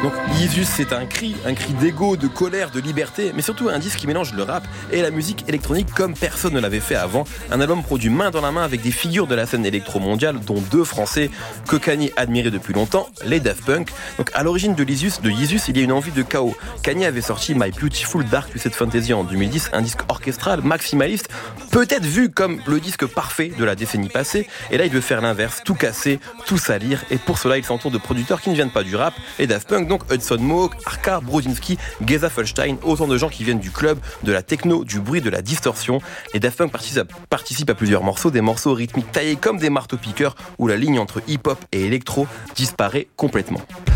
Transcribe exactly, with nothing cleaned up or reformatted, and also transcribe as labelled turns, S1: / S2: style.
S1: Donc Yeezus, c'est un cri, un cri d'ego, de colère, de liberté, mais surtout un disque qui mélange le rap et la musique électronique comme personne ne l'avait fait avant. Un album produit main dans la main avec des figures de la scène électro-mondiale, dont deux Français que Kanye admirait depuis longtemps, les Daft Punk. Donc à l'origine de Yeezus, de Yeezus, il y a une envie de chaos. Kanye avait sorti My Beautiful Dark Twisted Fantasy en deux mille dix, un disque orchestral, maximaliste, peut-être vu comme le disque parfait de la décennie passée. Et là, il veut faire l'inverse, tout casser, tout salir. Et pour cela, il s'entoure de producteurs qui ne viennent pas du rap, les Daft Punk, donc Hudson Mohawke, Arca, Brodinski, Geza Felstein, autant de gens qui viennent du club, de la techno, du bruit, de la distorsion. Les Daft Punk participent à, participent à plusieurs morceaux, des morceaux rythmiques taillés comme des marteaux-piqueurs où la ligne entre hip-hop et électro disparaît complètement.